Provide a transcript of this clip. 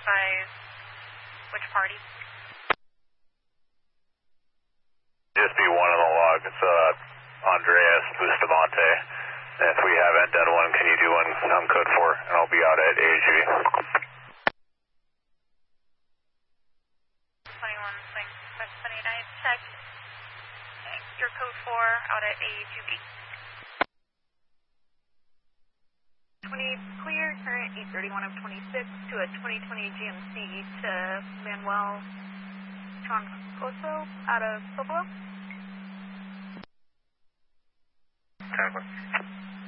advise which party? Just be one on the log. It's Andreas Bustamante. If we haven't done one, can you do one on code 4? And I'll be out at AHV. 21 Swing West 29, check. Your code 4 out at AHV. 20 clear, current 831 of 26 to a 2020 GMC to Manuel Troncoso out of Buffalo. 10.